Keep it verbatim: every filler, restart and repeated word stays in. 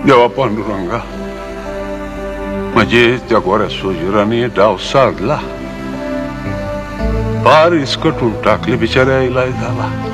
देवा पांडुरंगा, म्हणजे त्या गोऱ्या सोजीराने डाव साधला, पार इसकटून टाकले बिचाऱ्या इलाज झाला.